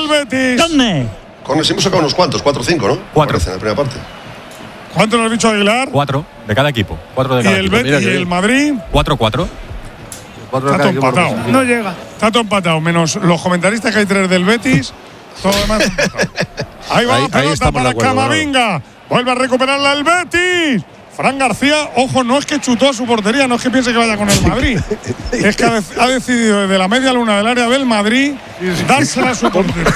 del Betis. ¿Dónde? Córner hemos sacado unos cuantos, 4 o 5, ¿no? 4 en la primera parte. ¿Cuánto le has dicho a Aguilar? 4 de cada equipo. 4 de ¿Y cada el equipo. Betis y el Madrid? 4-4. Está todo empatado. No llega. Está todo empatado, menos los comentaristas que hay 3 del Betis. Todo lo demás empatado. Ahí va la pelota para Camavinga. Vuelve a recuperarla el Betis. Fran García, ojo, no es que chutó a su portería, no es que piense que vaya con el Madrid. Es que ha decidido desde la media luna del área del Madrid dársela a su portería.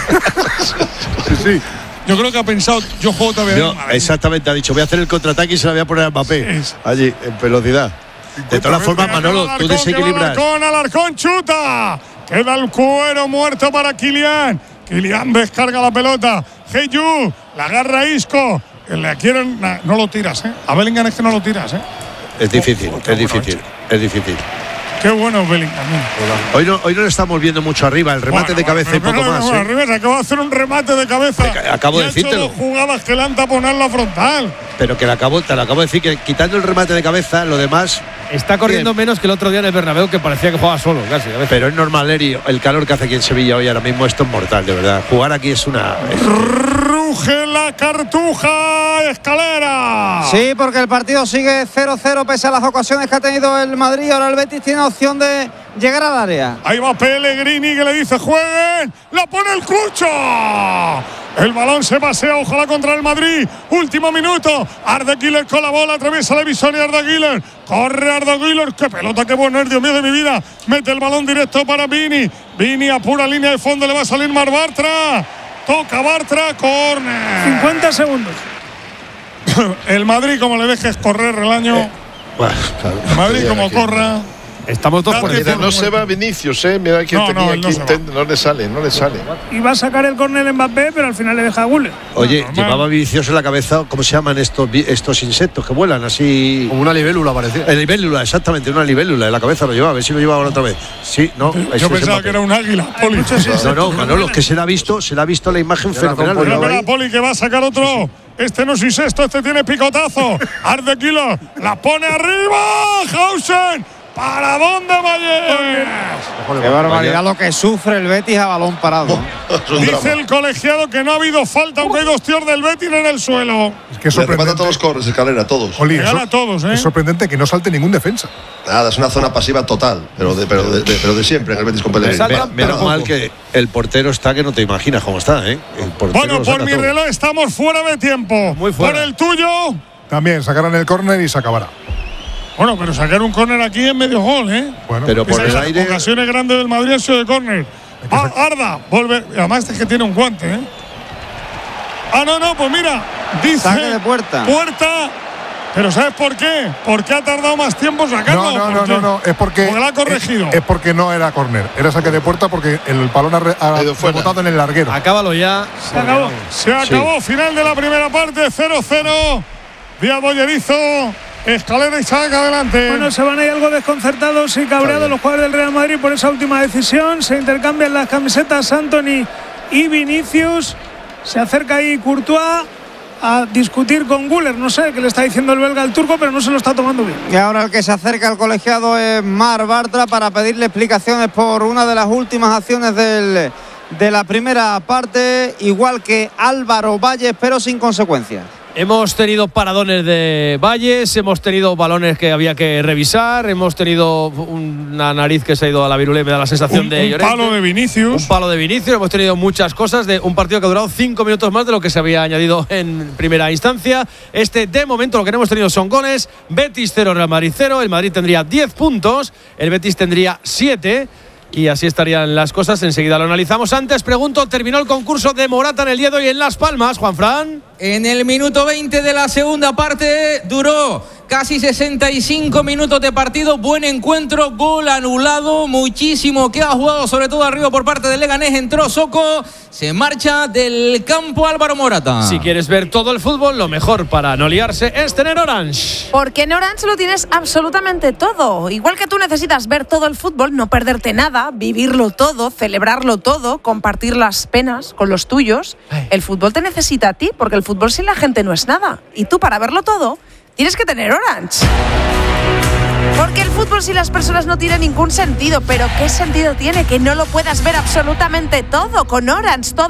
Sí. Yo creo que ha pensado, yo juego todavía en el Madrid. Exactamente, ha dicho, voy a hacer el contraataque y se la voy a poner a Mbappé. Sí. Allí, en velocidad. De todas formas, Manolo, tú desequilibras. Alarcón chuta. Queda el cuero muerto para Kylian. Kylian descarga la pelota. Heyu, la agarra Isco. Que le quieren. No lo tiras, ¿eh? A Bellingham es que no lo tiras, ¿eh? Es difícil, es difícil. Qué bueno Bellingham. Hoy no le estamos viendo mucho arriba, el remate de cabeza y poco más. Arriba se acaba de hacer un remate de cabeza. Acabo de decírtelo. Ha hecho 2 jugadas que le han taponado la frontal. Pero que te lo acabo de decir, que quitando el remate de cabeza, lo demás. Está corriendo menos que el otro día en el Bernabéu, que parecía que jugaba solo, casi. Pero es normal, Eri, el calor que hace aquí en Sevilla hoy ahora mismo, esto es mortal, de verdad. Jugar aquí es una. Ruge la cartuja, Escalera. Sí, porque el partido sigue 0-0 pese a las ocasiones que ha tenido el Madrid. Ahora el Betis tiene opción de llegar al área. Ahí va Pellegrini que le dice jueguen. La pone el Cucho. El balón se pasea, ojalá contra el Madrid. Último minuto. Arda Güler con la bola, atraviesa la Divisoria Arda Güler. Corre Arda Güler. Qué pelota, qué buen Dios mío de mi vida. Mete el balón directo para Vini. Vini a pura línea de fondo, le va a salir Mar Bartra. Toca Bartra, córner. 50 segundos. El Madrid, como le dejes correr el año. El Madrid, como corra. Estamos todos por Mira, no se va Vinicius, mira quién tenía aquí. No le sale. Y va a sacar el córner Mbappé, pero al final le deja a Güler. Oye, llevaba Vinicius en la cabeza, ¿cómo se llaman estos insectos que vuelan así? Como una libélula parecía. La libélula, exactamente, una libélula en la cabeza lo llevaba, a ver si lo llevaba otra vez. Sí, no. Yo pensaba que era un águila, Poli. No, Manolo, que se le ha visto la imagen fenomenal. Espera, Poli, que va a sacar otro. Este no es incesto, este tiene picotazo. Arda Güler, la pone arriba. Hausen. ¿Para dónde Valles? Qué barbaridad lo que sufre el Betis a balón parado. Dice el colegiado que no ha habido falta, aunque hay 2 tíos del Betis en el suelo. Es que sorprendente. Todos los corners, Escalera, todos. Oli, a todos, Es sorprendente que no salte ningún defensa. Nada, es una zona pasiva total, pero de siempre en el Betis con Pellegrini. Menos mal que el portero está que no te imaginas cómo está, ¿eh? Bueno, por mi reloj estamos fuera de tiempo. Muy fuera. Por el tuyo. También sacarán el córner y se acabará. Bueno, pero sacar un córner aquí es medio gol, ¿eh? Bueno, pero por el aire. Ocasiones grandes del Madrid han sido de córner. Arda, vuelve. Además es que tiene un guante, ¿eh? No, pues mira. Dice. Saque de puerta. Pero ¿sabes por qué? Porque ha tardado más tiempo sacarlo. No. Es porque la ha corregido. Es porque no era córner. Era saque de puerta porque el balón ha rebotado en el larguero. Acábalo ya. Se acabó. Sí. Final de la primera parte. 0-0. Díaz Bollerizo. Escalera y saca adelante. Bueno, se van ahí algo desconcertados y cabreados los jugadores del Real Madrid por esa última decisión. Se intercambian las camisetas Antony y Vinicius. Se acerca ahí Courtois a discutir con Güler. No sé qué le está diciendo el belga al turco, pero no se lo está tomando bien. Y ahora el que se acerca al colegiado es Mar Bartra para pedirle explicaciones por una de las últimas acciones de la primera parte, igual que Álvaro Valles, pero sin consecuencias. Hemos tenido paradones de Valles, hemos tenido balones que había que revisar, hemos tenido una nariz que se ha ido a la virulé, me da la sensación de Llorente. Un palo de Vinicius, hemos tenido muchas cosas de un partido que ha durado 5 minutos más de lo que se había añadido en primera instancia. De momento lo que hemos tenido son goles. Betis 0, Real Madrid 0, el Madrid tendría 10 puntos, el Betis tendría 7. Y así estarían las cosas, enseguida lo analizamos. Antes pregunto, ¿terminó el concurso de Morata en el día de hoy en Las Palmas, Juanfran? En el minuto 20 de la segunda parte duró casi 65 minutos de partido, buen encuentro, gol anulado, muchísimo que ha jugado, sobre todo arriba por parte del Leganés, entró Soko, se marcha del campo Álvaro Morata. Si quieres ver todo el fútbol, lo mejor para no liarse es tener Orange. Porque en Orange lo tienes absolutamente todo, igual que tú necesitas ver todo el fútbol, no perderte nada, vivirlo todo, celebrarlo todo, compartir las penas con los tuyos. El fútbol te necesita a ti, porque el fútbol sin la gente no es nada, y tú para verlo todo tienes que tener Orange. Porque el fútbol sin las personas no tiene ningún sentido. Pero ¿qué sentido tiene que no lo puedas ver absolutamente todo con Orange? Todo